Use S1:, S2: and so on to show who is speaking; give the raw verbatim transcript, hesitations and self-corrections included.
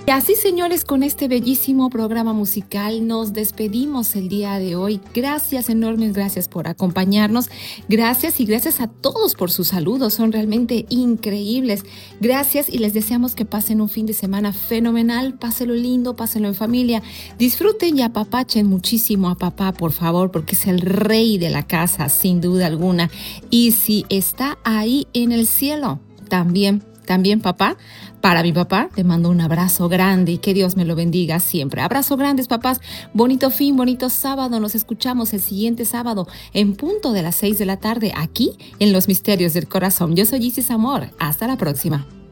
S1: Y así, señores, con este bellísimo programa musical nos despedimos el día de hoy. Gracias, enormes gracias por acompañarnos. Gracias y gracias a todos por sus saludos. Son realmente increíbles. Gracias y les deseamos que pasen un fin de semana fenomenal. Pásenlo lindo, pásenlo en familia. Disfruten y apapachen muchísimo a papá, por favor, porque es el rey de la casa, sin duda alguna. Y si está ahí en el cielo, también También, papá, para mi papá, te mando un abrazo grande y que Dios me lo bendiga siempre. Abrazo grandes, papás. Bonito fin, bonito sábado. Nos escuchamos el siguiente sábado en punto de las seis de la tarde aquí en Los Misterios del Corazón. Yo soy Isis Amor. Hasta la próxima.